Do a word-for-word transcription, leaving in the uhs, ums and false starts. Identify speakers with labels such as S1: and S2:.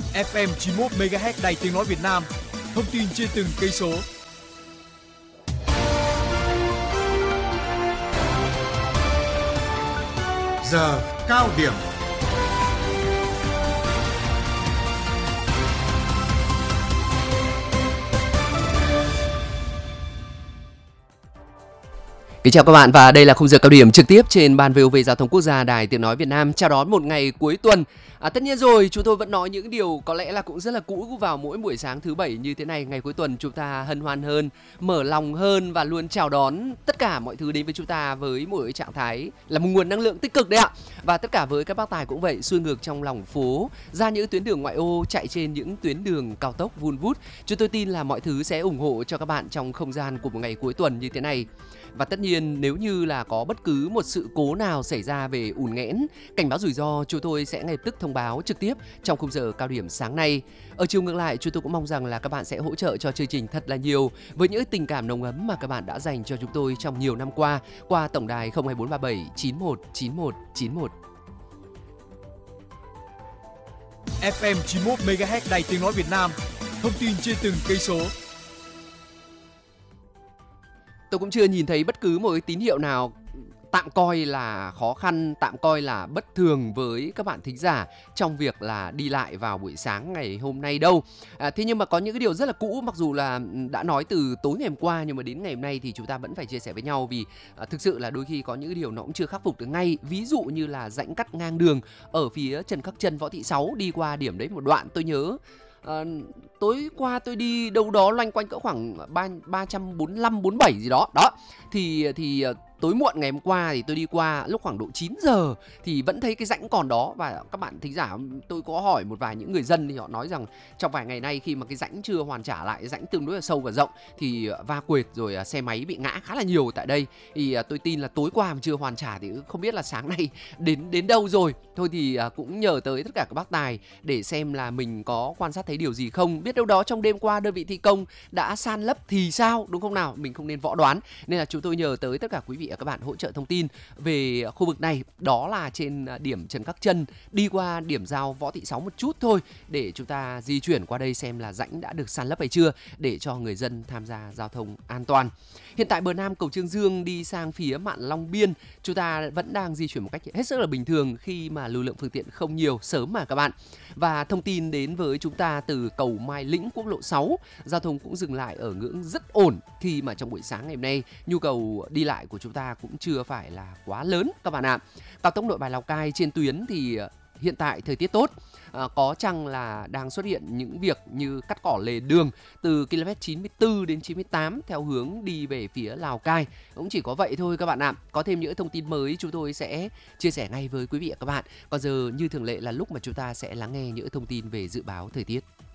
S1: ép em chín mốt mê ga héc Đài Tiếng nói Việt Nam. Thông tin trên từng cây số.
S2: Giờ cao điểm.
S3: Kính chào các bạn và đây là khung giờ cao điểm trực tiếp trên ban vê o vê Giao thông Quốc gia Đài Tiếng nói Việt Nam chào đón một ngày cuối tuần. À, tất nhiên rồi, chúng tôi vẫn nói những điều có lẽ là cũng rất là cũ vào mỗi buổi sáng thứ bảy như thế này. Ngày cuối tuần chúng ta hân hoan hơn, mở lòng hơn và luôn chào đón tất cả mọi thứ đến với chúng ta với một trạng thái là một nguồn năng lượng tích cực đấy ạ. Và tất cả với các bác tài cũng vậy, xuôi ngược trong lòng phố, ra những tuyến đường ngoại ô, chạy trên những tuyến đường cao tốc vun vút. Chúng tôi tin là mọi thứ sẽ ủng hộ cho các bạn trong không gian của một ngày cuối tuần như thế này. Và tất nhiên nếu như là có bất cứ một sự cố nào xảy ra về ùn nghẽn, cảnh báo rủi ro, chúng tôi sẽ ngay lập tức thông báo trực tiếp trong khung giờ cao điểm sáng nay. Ở chiều ngược lại, chúng tôi cũng mong rằng là các bạn sẽ hỗ trợ cho chương trình thật là nhiều với những tình cảm nồng ấm mà các bạn đã dành cho chúng tôi trong nhiều năm qua qua tổng đài không hai bốn ba bảy chín một chín một chín một.
S1: ép em chín mốt mê ga héc Đài Tiếng nói Việt Nam. Thông tin trên từng cây số.
S3: Tôi cũng chưa nhìn thấy bất cứ một cái tín hiệu nào tạm coi là khó khăn, tạm coi là bất thường với các bạn thính giả trong việc là đi lại vào buổi sáng ngày hôm nay đâu. À, thế nhưng mà có những cái điều rất là cũ, mặc dù là đã nói từ tối ngày hôm qua nhưng mà đến ngày hôm nay thì chúng ta vẫn phải chia sẻ với nhau vì à, thực sự là đôi khi có những cái điều nó cũng chưa khắc phục được ngay. Ví dụ như là rãnh cắt ngang đường ở phía Trần Khắc Trân, Võ Thị Sáu đi qua điểm đấy một đoạn tôi nhớ. À, tối qua tôi đi đâu đó loanh quanh cỡ khoảng ba trăm bốn mươi lăm bốn mươi bảy gì đó đó thì thì tối muộn ngày hôm qua thì tôi đi qua lúc khoảng độ chín giờ thì vẫn thấy cái rãnh còn đó. Và các bạn thính giả, tôi có hỏi một vài những người dân thì họ nói rằng trong vài ngày nay khi mà cái rãnh chưa hoàn trả lại, rãnh tương đối là sâu và rộng thì va quệt rồi xe máy bị ngã khá là nhiều tại đây. Thì tôi tin là tối qua mà chưa hoàn trả thì không biết là sáng nay đến đến đâu rồi. Thôi thì cũng nhờ tới tất cả các bác tài để xem là mình có quan sát thấy điều gì không. Biết đâu đó trong đêm qua đơn vị thi công đã san lấp thì sao, đúng không nào? Mình không nên võ đoán. Nên là chúng tôi nhờ tới tất cả quý vị và các bạn hỗ trợ thông tin về khu vực này. Đó là trên điểm Trần Khắc Trân, đi qua điểm giao Võ Thị Sáu một chút thôi để chúng ta di chuyển qua đây xem là rãnh đã được san lấp hay chưa để cho người dân tham gia giao thông an toàn. Hiện tại bờ Nam cầu Chương Dương đi sang phía Mạn Long Biên, chúng ta vẫn đang di chuyển một cách hết sức là bình thường khi mà lưu lượng phương tiện không nhiều sớm mà các bạn. Và thông tin đến với chúng ta từ cầu Mai Lĩnh, quốc lộ sáu, giao thông cũng dừng lại ở ngưỡng rất ổn khi mà trong buổi sáng ngày hôm nay nhu cầu đi lại của chúng ta cũng chưa phải là quá lớn các bạn ạ. Cao tốc Nội Bài Lào Cai trên tuyến thì hiện tại thời tiết tốt, à, có chăng là đang xuất hiện những việc như cắt cỏ lề đường từ ki lô mét chín mươi tư đến chín mươi tám theo hướng đi về phía Lào Cai. Cũng chỉ có vậy thôi các bạn ạ. Có thêm những thông tin mới chúng tôi sẽ chia sẻ ngay với quý vị và các bạn. Còn giờ như thường lệ là lúc mà chúng ta sẽ lắng nghe những thông tin về dự báo thời tiết.